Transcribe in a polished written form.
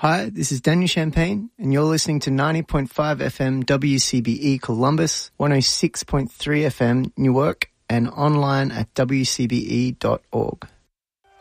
Hi, this is Daniel Champagne, and you're listening to 90.5 FM WCBE Columbus, 106.3 FM Newark, and online at wcbe.org.